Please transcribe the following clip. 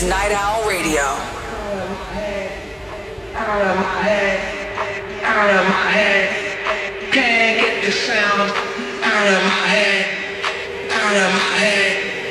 is Night Owl Radio. Out of my head, out of my head, can't get the sound out of my head.